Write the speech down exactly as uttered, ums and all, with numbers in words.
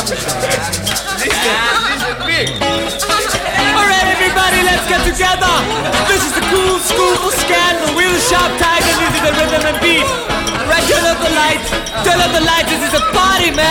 Alright, everybody, let's get together. This is the cool school for scandal. We're the sharp tigers, this is the rhythm and beat. Right, turn up the lights, turn up the lights, this is a party, man.